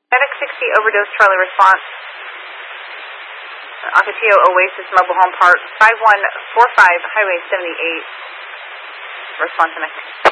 FedEx 60 overdose Charlie response. Ocotillo Oasis Mobile Home Park 5145 Highway 78. Response connected.